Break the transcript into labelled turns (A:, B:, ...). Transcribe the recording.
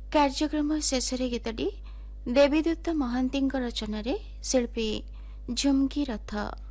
A: କାର୍ଯ୍ୟକ୍ରମ ଶେଷରେ ଗୀତଟି ଦେବୀଦତ୍ତ ମହାନ୍ତିଙ୍କ ରଚନାରେ ଶିଳ୍ପୀ ଝୁମ୍କି ରଥ